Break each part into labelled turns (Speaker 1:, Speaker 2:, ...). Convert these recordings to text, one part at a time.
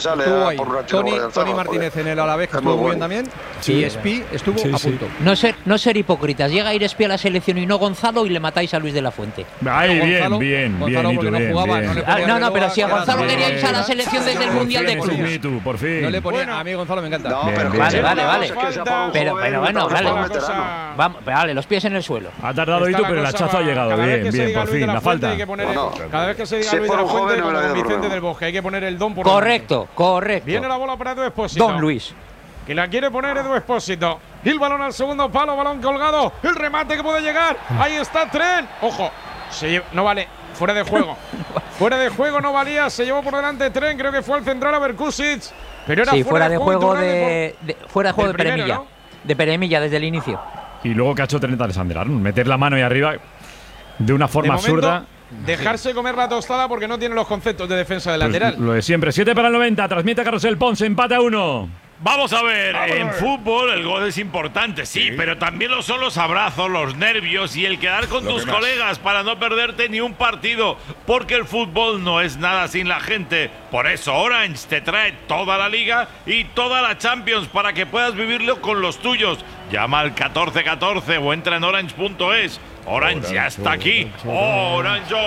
Speaker 1: sale
Speaker 2: estuvo ahí.
Speaker 1: por un ratito.
Speaker 2: Tony Martínez en el Alavés, que estuvo muy bien también.
Speaker 3: Sí.
Speaker 2: Y Espi estuvo a punto.
Speaker 4: No ser hipócritas. Llega a ir Espi a la selección y no Gonzalo y le matáis a Luis de la Fuente.
Speaker 3: Ay,
Speaker 2: Gonzalo,
Speaker 3: bien,
Speaker 2: Gonzalo
Speaker 3: bien,
Speaker 2: porque no
Speaker 3: bien,
Speaker 2: jugaba,
Speaker 3: bien.
Speaker 2: no le ponía
Speaker 4: No, pero si a Gonzalo
Speaker 2: reloj,
Speaker 4: quería irse a la selección desde el Mundial de Clubes.
Speaker 3: Por fin.
Speaker 2: No le ponía, a mí Gonzalo me encanta.
Speaker 1: No,
Speaker 3: Bien,
Speaker 1: pero
Speaker 3: bien.
Speaker 4: Vale.
Speaker 1: Pero
Speaker 4: bueno, vale. Vale, los pies en el suelo.
Speaker 3: Ha tardado Itu, pero el hachazo ha llegado. Bien, por fin. La falta.
Speaker 2: Cada vez que se diga Luis de la Fuente, como con Vicente del Bosque, hay que poner el don por
Speaker 4: Correcto.
Speaker 2: Viene la bola para Edu Expósito.
Speaker 4: Don Luis.
Speaker 2: Que la quiere poner Edu Expósito. Y el balón al segundo palo, balón colgado. El remate que puede llegar. Ahí está Tren. Ojo, no vale. Fuera de juego. Fuera de juego no valía. Se llevó por delante Tren. Creo que fue al central a Berkusic. Pero era
Speaker 4: fuera de juego fuera de juego de
Speaker 2: primero,
Speaker 4: Peremilla.
Speaker 2: ¿no?
Speaker 4: De Peremilla desde el inicio.
Speaker 3: Y luego que ha hecho Trent Alexander-Arnold. Meter la mano ahí arriba de una forma absurda.
Speaker 2: Dejarse comer la tostada porque no tiene los conceptos de defensa del lateral.
Speaker 3: Lo de siempre. 7 para el 90. Transmite a Carrusel Ponce. Empate a 1.
Speaker 5: Vamos a ver, en fútbol el gol es importante, sí, pero también lo son los abrazos, los nervios y el quedar con tus colegas para no perderte ni un partido, porque el fútbol no es nada sin la gente. Por eso Orange te trae toda la liga y toda la Champions para que puedas vivirlo con los tuyos. Llama al 1414 o entra en orange.es. Orange ya está aquí. Orange,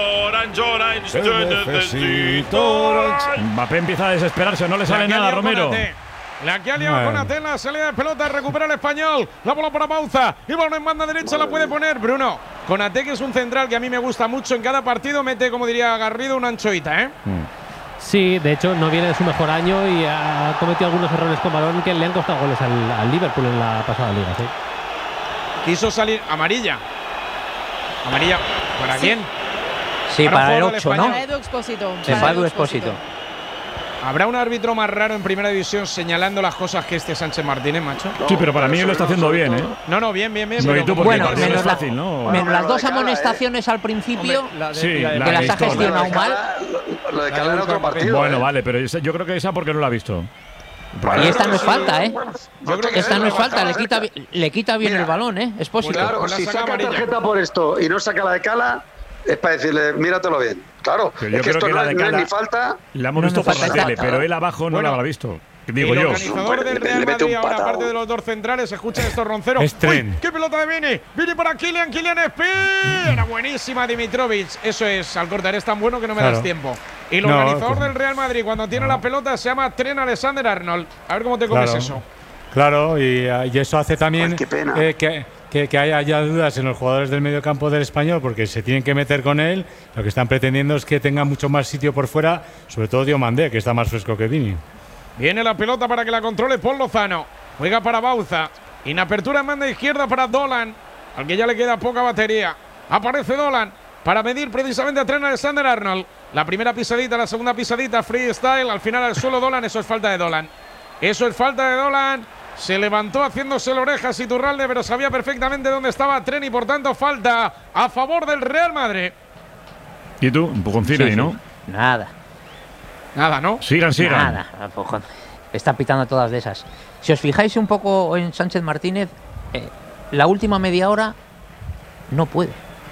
Speaker 5: te necesito.
Speaker 3: Mbappé empieza a desesperarse, no le sale nada, Romero.
Speaker 2: La que ha liado Konaté en la salida de pelota, recupera el español, la bola para Bauza, y balón en banda derecha la puede poner Bruno. Konaté, que es un central que a mí me gusta mucho, en cada partido mete, como diría Garrido, una anchoita, ¿eh?
Speaker 6: Sí, de hecho no viene de su mejor año y ha cometido algunos errores con balón que le han costado goles al Liverpool en la pasada liga, sí.
Speaker 2: Quiso salir amarilla. ¿Amarilla para quién?
Speaker 4: Sí, para el 8, ¿no?
Speaker 7: Para Edu Expósito.
Speaker 4: Para Edu Expósito.
Speaker 2: ¿Habrá un árbitro más raro en primera división señalando las cosas que este Sánchez Martínez, macho?
Speaker 3: Sí, pero para mí él lo está haciendo bien, ¿eh?
Speaker 2: No, bien.
Speaker 3: No, y tú,
Speaker 4: bueno,
Speaker 3: menos fácil, ¿no?
Speaker 4: Menos las dos amonestaciones al principio,
Speaker 3: sí,
Speaker 4: que las ha gestionado mal.
Speaker 1: Lo de Cala en otro partido.
Speaker 3: Bueno, vale, pero yo creo que esa porque no la ha visto.
Speaker 4: Y esta no es falta, ¿eh?
Speaker 1: Yo creo que
Speaker 4: esta no es falta, le quita bien el balón, ¿eh? Expósito.
Speaker 1: Claro, si saca tarjeta por esto y no saca la de Cala, es para decirle, míratelo bien. Claro,
Speaker 3: pero yo
Speaker 1: es que
Speaker 3: creo
Speaker 1: esto
Speaker 3: que la de
Speaker 1: no es
Speaker 3: Cala
Speaker 1: ni falta.
Speaker 3: La hemos visto por la tele, pero él abajo no la habrá visto. Digo
Speaker 2: el
Speaker 3: yo.
Speaker 2: organizador del Real Madrid, ahora aparte de los dos centrales, escuchen estos ronceros.
Speaker 3: Es Tren.
Speaker 2: ¡Qué pelota de Vini! Vini para Kylian Espi. Era buenísima Dimitrovic. Eso es, Alcorta, eres tan bueno que no me das tiempo. Y el organizador del Real Madrid, cuando tiene la pelota, se llama Trent Alexander-Arnold. A ver cómo te comes eso.
Speaker 8: Claro, y eso hace también
Speaker 1: qué pena.
Speaker 8: que haya dudas en los jugadores del medio campo del Español, porque se tienen que meter con él. Lo que están pretendiendo es que tenga mucho más sitio por fuera, sobre todo Diomandé, que está más fresco que Vini.
Speaker 2: Viene la pelota para que la controle Paul Lozano. Juega para Bauza. En apertura en banda izquierda para Dolan, al que ya le queda poca batería. Aparece Dolan para medir precisamente a Trent Alexander-Arnold. La primera pisadita, la segunda pisadita, freestyle. Al final al suelo Dolan, eso es falta de Dolan. Eso es falta de Dolan. Se levantó haciéndose la oreja Iturralde, pero sabía perfectamente dónde estaba Tren y por tanto falta a favor del Real Madrid.
Speaker 3: ¿Y tú? Un poconcín ahí, ¿no?
Speaker 2: Nada, ¿no?
Speaker 3: Sigan.
Speaker 4: Nada, está pitando todas de esas. Si os fijáis un poco en Sánchez Martínez, la última media hora no puede.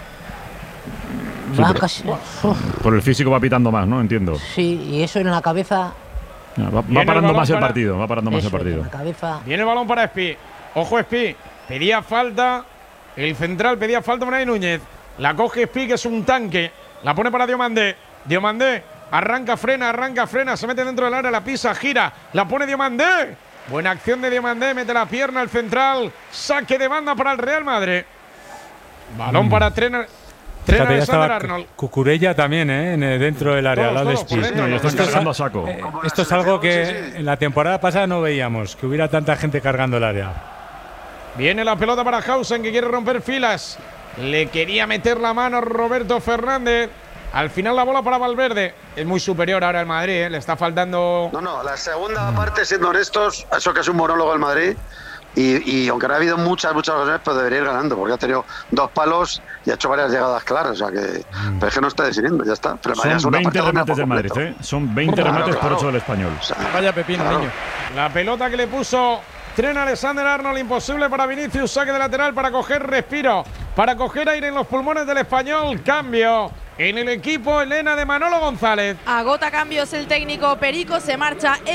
Speaker 4: Va casi.
Speaker 3: Por el físico va pitando más, ¿no? Entiendo.
Speaker 4: Sí, y eso en la cabeza.
Speaker 3: Va parando más el partido. Va parando más el partido.
Speaker 4: En la cabeza.
Speaker 2: Viene el balón para Espi. Ojo, Espi. Pedía falta. El central pedía falta para Núñez. La coge Espi, que es un tanque. La pone para Diomandé. Diomandé. Arranca, frena, se mete dentro del área, la pisa, gira, la pone Diomandé. Buena acción de Diomandé, mete la pierna al central, saque de banda para el Real Madrid. Balón para Trent Alexander-Arnold.
Speaker 8: Cucurella también, dentro del área, al lado de Espi. Esto es algo que en la temporada pasada no veíamos, que hubiera tanta gente cargando el área.
Speaker 2: Viene la pelota para Hausen, que quiere romper filas. Le quería meter la mano Roberto Fernández. Al final la bola para Valverde. Es muy superior ahora el Madrid, le está faltando.
Speaker 1: No, la segunda parte, siendo honestos, eso que es un monólogo el Madrid. Y aunque no ha habido muchas ocasiones, pues debería ir ganando, porque ha tenido 2 palos y ha hecho varias llegadas claras. O sea que, pero es que no está decidiendo, ya está. Pero
Speaker 3: son 20 remates del Madrid, Son 20 remates por 8 del Español.
Speaker 2: O sea, vaya pepino, niño. La pelota que le puso Trent Alexander-Arnold, imposible para Vinicius, saque de lateral para coger respiro, para coger aire en los pulmones del Español. Cambio en el equipo, Elena, de Manolo González.
Speaker 7: Agota cambios el técnico Perico, se marcha